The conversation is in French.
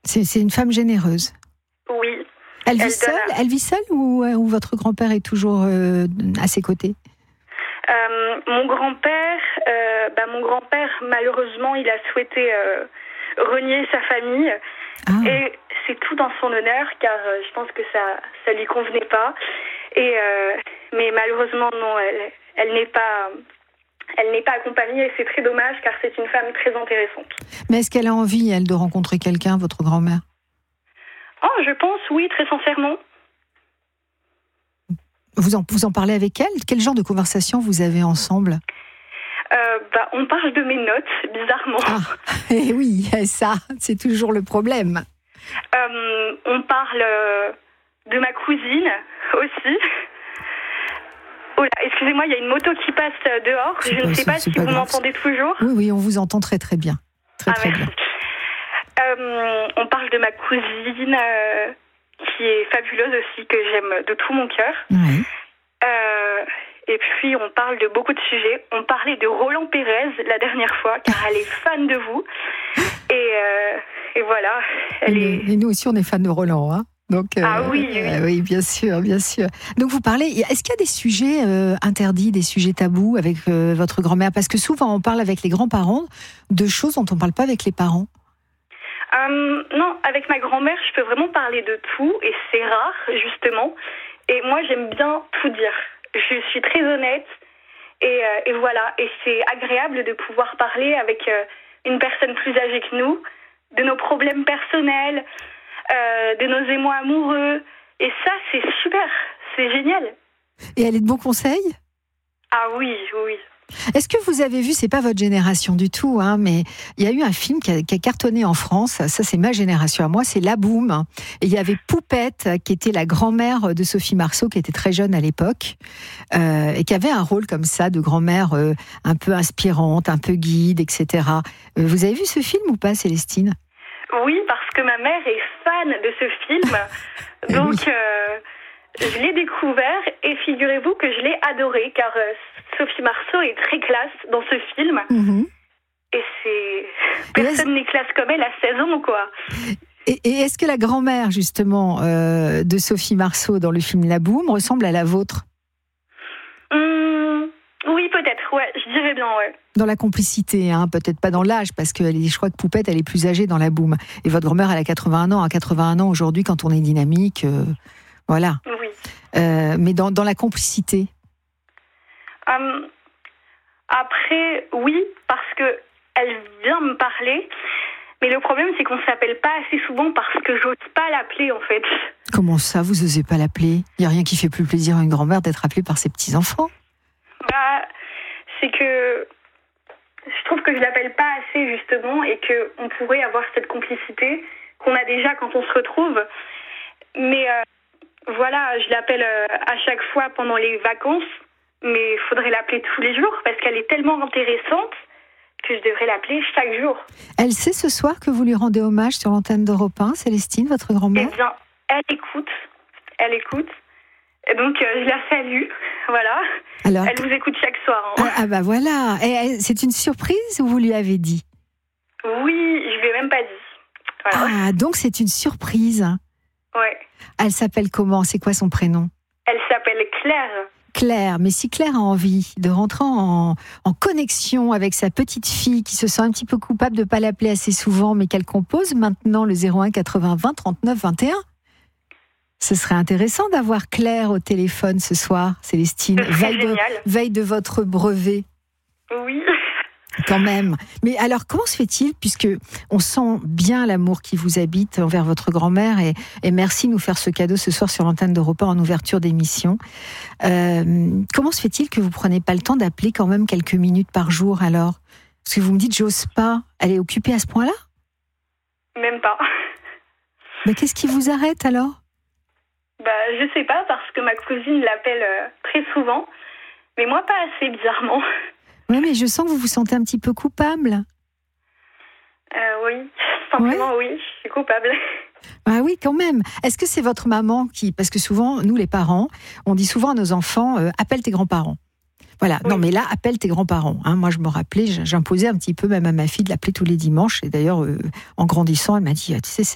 C'est une femme généreuse. Oui. Elle vit seule ou votre grand-père est toujours à ses côtés? Mon grand-père, malheureusement, il a souhaité renier sa famille. Et c'est tout dans son honneur, car je pense que ça lui convenait pas. Mais malheureusement, non, elle n'est pas accompagnée, et c'est très dommage, car c'est une femme très intéressante. Mais est-ce qu'elle a envie, elle, de rencontrer quelqu'un, votre grand-mère? Oh, je pense, oui, très sincèrement. Vous en parlez avec elle? Quel genre de conversation vous avez ensemble? On parle de mes notes, bizarrement. Eh oui, ça, c'est toujours le problème. On parle de ma cousine aussi. Oh là, excusez-moi, il y a une moto qui passe dehors. Je ne sais pas si vous m'entendez toujours. Oui, on vous entend très très bien. Très bien. On parle de ma cousine qui est fabuleuse aussi, que j'aime de tout mon cœur. Oui. Et puis, on parle de beaucoup de sujets. On parlait de Roland Pérez la dernière fois, car elle est fan de vous. Et voilà. Et nous aussi, on est fans de Roland. Hein. Donc, oui, bien sûr. Donc, vous parlez. Est-ce qu'il y a des sujets interdits, des sujets tabous avec votre grand-mère? Parce que souvent, on parle avec les grands-parents de choses dont on ne parle pas avec les parents. Non, avec ma grand-mère, je peux vraiment parler de tout. Et c'est rare, justement. Et moi, j'aime bien tout dire. Je suis très honnête et voilà. Et c'est agréable de pouvoir parler avec une personne plus âgée que nous, de nos problèmes personnels, de nos émois amoureux. Et ça, c'est super, c'est génial. Et elle est de bons conseils? Ah oui. Est-ce que vous avez vu, c'est pas votre génération du tout, hein, mais il y a eu un film qui a cartonné en France, ça c'est ma génération à moi, c'est La Boum, et il y avait Poupette, qui était la grand-mère de Sophie Marceau, qui était très jeune à l'époque, et qui avait un rôle comme ça, de grand-mère un peu inspirante, un peu guide, etc. Vous avez vu ce film ou pas, Célestine? Oui, parce que ma mère est fan de ce film, donc je l'ai découvert, et figurez-vous que je l'ai adoré, car Sophie Marceau est très classe dans ce film. Mm-hmm. Et personne n'est classe comme elle à 16 ans, quoi. Et est-ce que la grand-mère, justement, de Sophie Marceau dans le film La Boum ressemble à la vôtre? Oui, peut-être, ouais, je dirais bien, ouais. Dans la complicité, hein, peut-être pas dans l'âge, parce que je crois que Poupette, elle est plus âgée dans La Boum. Et votre grand-mère, elle a 81 ans. À 81 ans, aujourd'hui, quand on est dynamique, voilà. Oui. Mais dans la complicité. Après, oui, parce que elle vient me parler, mais le problème, c'est qu'on s'appelle pas assez souvent parce que j'ose pas l'appeler, en fait. Comment ça, vous osez pas l'appeler? Il y a rien qui fait plus plaisir à une grand-mère d'être appelée par ses petits-enfants? C'est que je trouve que je l'appelle pas assez, justement, et qu'on pourrait avoir cette complicité qu'on a déjà quand on se retrouve. Mais voilà, je l'appelle à chaque fois pendant les vacances. Mais il faudrait l'appeler tous les jours parce qu'elle est tellement intéressante que je devrais l'appeler chaque jour. Elle sait ce soir que vous lui rendez hommage sur l'antenne d'Europe 1, Célestine, votre grand-mère? Eh bien, elle écoute. Et donc, je la salue, voilà. Alors, elle vous écoute chaque soir. Hein. Ah bah voilà. Et c'est une surprise ou vous lui avez dit? Oui, je lui ai même pas dit. Voilà. Ah, donc c'est une surprise. Ouais. Elle s'appelle comment? C'est quoi son prénom? Elle s'appelle Claire. Claire, mais si Claire a envie de rentrer en connexion avec sa petite fille qui se sent un petit peu coupable de ne pas l'appeler assez souvent, mais qu'elle compose maintenant le 01 80 20 39 21, ce serait intéressant d'avoir Claire au téléphone ce soir, Célestine, veille de votre brevet. Oui. Quand même. Mais alors, comment se fait-il, puisque on sent bien l'amour qui vous habite envers votre grand-mère, et merci de nous faire ce cadeau ce soir sur l'antenne d'Europe 1 en ouverture d'émission. Comment se fait-il que vous prenez pas le temps d'appeler quand même quelques minutes par jour alors? Parce que vous me dites, j'ose pas. Elle est occupée à ce point-là? Même pas. Mais qu'est-ce qui vous arrête alors? Je sais pas, parce que ma cousine l'appelle très souvent, mais moi pas assez, bizarrement. Oui, mais je sens que vous vous sentez un petit peu coupable. Oui, simplement oui, je suis coupable. Ah oui, quand même. Est-ce que c'est votre maman qui... Parce que souvent, nous les parents, on dit souvent à nos enfants, appelle tes grands-parents. Voilà, oui. Non mais là, appelle tes grands-parents. Hein. Moi, je me rappelais, j'imposais un petit peu même à ma fille de l'appeler tous les dimanches. Et d'ailleurs, en grandissant, elle m'a dit, tu sais,